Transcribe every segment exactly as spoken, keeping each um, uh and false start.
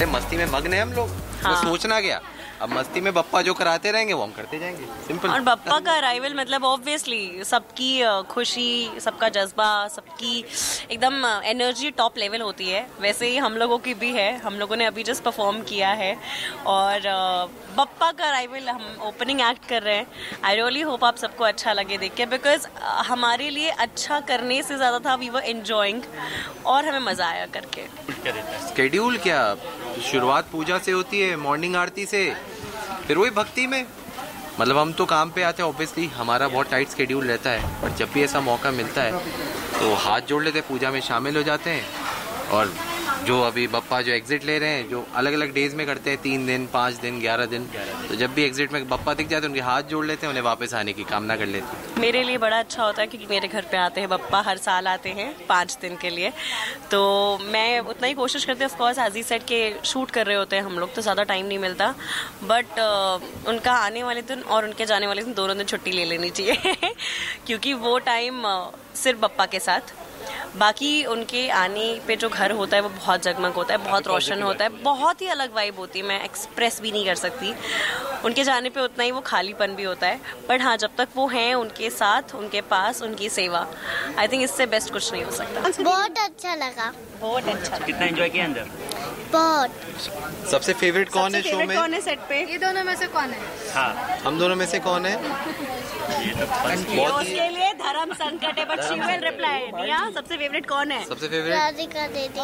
अरे मस्ती में मग्न है हम लोग, हाँ। तो सोचना क्या, अब मस्ती में बप्पा जो कराते रहेंगे वो हम करते जाएंगे, सिंपल। और बप्पा का अराइवल मतलब ऑब्वियसली सबकी खुशी, सबका जज्बा, सबकी एकदम एनर्जी टॉप लेवल होती है। वैसे ही हम लोगों की भी है, हम लोगों ने अभी जस्ट परफॉर्म किया है और बप्पा का अराइवल हम ओपनिंग एक्ट कर रहे हैं। आई रियली होप आप सबको अच्छा लगे देख के, बिकॉज हमारे लिए अच्छा करने से ज़्यादा था वी वर एंजॉइंग और हमें मज़ा आया करके। स्केड्यूल क्या, शुरुआत पूजा से होती है, मॉर्निंग आरती से, फिर वही भक्ति में। मतलब हम तो काम पे आते हैं, ऑब्वियसली हमारा बहुत टाइट स्केड्यूल रहता है, पर जब भी ऐसा मौका मिलता है तो हाथ जोड़ लेते हैं, पूजा में शामिल हो जाते हैं। और जो अभी बप्पा जो एग्जिट ले रहे हैं, जो अलग अलग डेज में करते हैं, तीन दिन, पाँच दिन, ग्यारह दिन, तो जब भी एग्जिट में बप्पा दिख जाते हैं उनके हाथ जोड़ लेते हैं, उन्हें वापस आने की कामना कर लेते हैं। मेरे लिए बड़ा अच्छा होता है क्योंकि मेरे घर पे आते हैं बप्पा, हर साल आते हैं पाँच दिन के लिए, तो मैं उतना ही कोशिश करती हूँ। ऑफकोर्स एज ही सेट के शूट कर रहे होते हैं हम लोग, तो ज़्यादा टाइम नहीं मिलता, बट uh, उनका आने वाले दिन और उनके जाने वाले दिन दोनों दिन छुट्टी ले लेनी चाहिए क्योंकि वो टाइम uh, सिर्फ बप्पा के साथ, बाकी उनके आने पे जो घर होता है वो बहुत जगमग होता है, बहुत रोशन होता है, बहुत ही अलग वाइब होती है, मैं एक्सप्रेस भी नहीं कर सकती। उनके जाने पे उतना ही वो खालीपन भी होता है, बट हाँ जब तक वो हैं उनके साथ, उनके पास, उनकी सेवा, आई थिंक इससे बेस्ट कुछ नहीं हो सकता। बहुत अच्छा लगा, बहुत अच्छा। कितना एंजॉय किया अंदर? बहुत। सबसे फेवरेट कौन है शो में? कौन है सेट पे? ये दोनों में से कौन है? हाँ, हम दोनों में से कौन है? ये तो फर्स्ट ये उसके लिए धर्म संकट है, बट शी विल रिप्लाई। निया, सबसे फेवरेट कौन है? सबसे फेवरेट राधिका दीदी।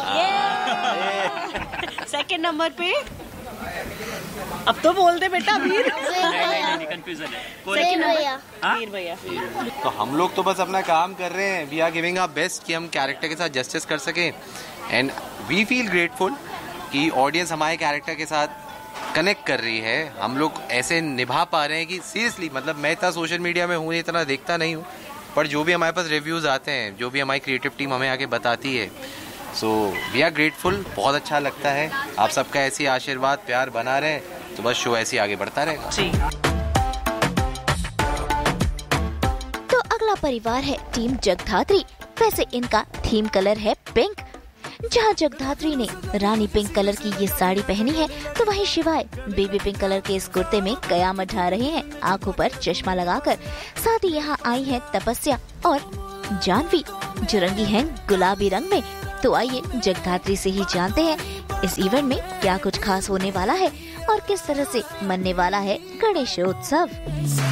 सेकंड नंबर पे अब तो बोल दे बेटा, वीर। नहीं, कंफ्यूजन है। कौन है? वीर भैया। वीर भैया। तो हम लोग तो बस अपना काम कर रहे हैं, we are giving our best कि हम कैरेक्टर के साथ जस्टिस कर सकें, एंड वी फील ग्रेटफुल कि ऑडियंस हमारे कैरेक्टर के साथ कनेक्ट कर रही है, हम लोग ऐसे निभा पा रहे हैं कि सीरियसली, मतलब मैं इतना सोशल मीडिया में हूँ, इतना देखता नहीं हूँ, पर जो भी हमारे पास रिव्यूज़ आते हैं, जो भी हमारी क्रिएटिव टीम हमें आके बताती है, सो वी आर ग्रेटफुल, बहुत अच्छा लगता है। आप सबका ऐसी आशीर्वाद प्यार बना रहे, तो बस शो ऐसे आगे बढ़ता रहेगा। जी। तो अगला परिवार है टीम जगधात्री। वैसे इनका थीम कलर है पिंक। जहां जगधात्री ने रानी पिंक कलर की ये साड़ी पहनी है, तो वहीं शिवाय बेबी पिंक कलर के इस कुर्ते में कयामत ढा रहे हैं, आंखों पर चश्मा लगाकर। साथ ही यहाँ आई है तपस्या और जानवी, जो रंगी हैं गुलाबी रंग में। तो आइए जगधात्री से ही जानते हैं इस इवेंट में क्या कुछ खास होने वाला है और किस तरह से मनने वाला है गणेशोत्सव।